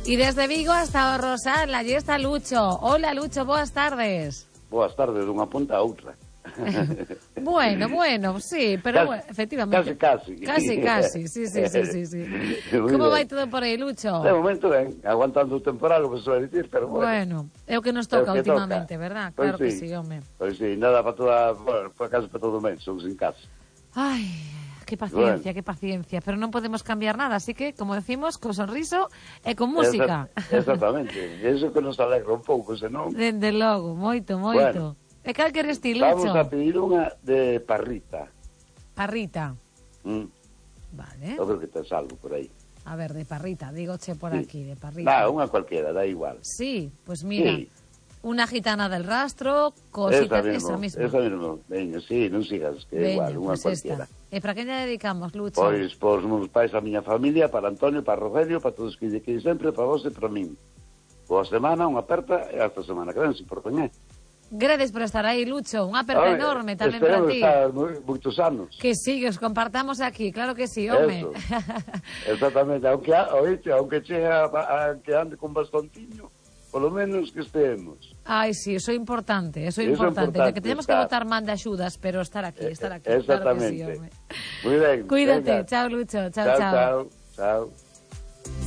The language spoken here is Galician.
E desde Vigo hasta o Rosal, allí está Lucho. Hola, Lucho, boas tardes. Boas tardes, dunha punta a outra. Bueno, sí, pero bueno, efectivamente. Casi, sí. Como vai todo por aí, Lucho? De momento ben, aguantando o temporal, o que se vai dicir, pero bueno. Bueno, é o que nos toca últimamente, verdad? Claro que sí, home. Pois sí, nada para toda, bueno, para casa para todo o mes, somos en casa. Ai, que paciencia, pero non podemos cambiar nada, así que, como decimos, con sonriso e con música. Exactamente, eso que nos alegra un pouco, senón... Dende logo, moito. Bueno, e cal queres ti, Lucho? vamos a pedir unha de parrita. Parrita. Vale. Eu creo que tes algo por aí. A ver, de parrita, dígoche por aquí, de parrita. Unha cualquiera, da igual. Sí, pues mira... Sí. Una gitana del rastro, cosita, esa misma. Esa misma, veña, sí, non sigas, que é igual, unha pues cualquiera. E para quen lle dedicamos, Lucho? Pois, os meus pais, a miña familia, para Antonio, para Rogelio, para todos que lle queiden sempre, para vos e para min. Boa semana, unha aperta, e hasta semana que ven, se por coñé. Gracias por estar aí, Lucho. Unha aperta enorme tamén para ti. Esperemos estar moitos anos. Que sí, que os compartamos aquí, claro que sí, home. Eso, exactamente, aunque chega que ande con bastonciño, polo menos que estemos. Ai, sí, eso é importante, que tenemos que botar man de axudas, pero estar aquí, exactamente. Claro que sí, home. Muy ben. Cuídate, chao, Lucho, chao. Chao.